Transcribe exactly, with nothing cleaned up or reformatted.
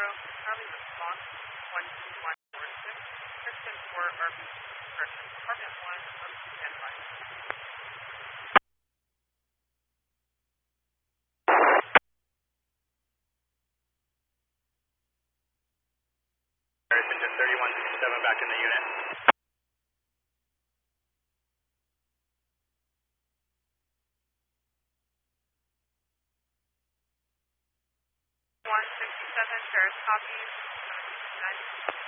Bravo, Charlie response one two one four six, Kristen four R B C, Person, Department one, R B C standby. Harrison thirty-one sixty-seven back in the unit. one sixty-seven, Sheriff copies, seven sixty-nine.